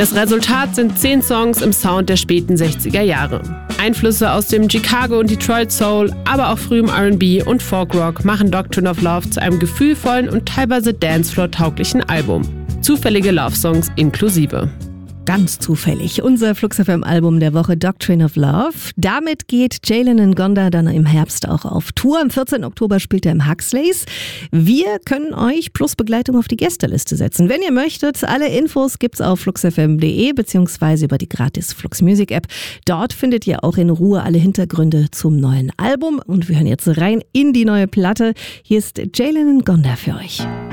Das Resultat sind 10 Songs im Sound der späten 60er Jahre. Einflüsse aus dem Chicago und Detroit Soul, aber auch frühem R&B und Folkrock machen Doctrine of Love zu einem gefühlvollen und teilweise Dancefloor-tauglichen Album. Zufällige Love-Songs inklusive. Ganz zufällig. Unser Flux FM Album der Woche Doctrine of Love. Damit geht Jalen Ngonda dann im Herbst auch auf Tour. Am 14. Oktober spielt er im Huxleys. Wir können euch plus Begleitung auf die Gästeliste setzen. Wenn ihr möchtet, alle Infos gibt's auf fluxfm.de bzw. über die gratis Flux Music App. Dort findet ihr auch in Ruhe alle Hintergründe zum neuen Album. Und wir hören jetzt rein in die neue Platte. Hier ist Jalen Ngonda für euch.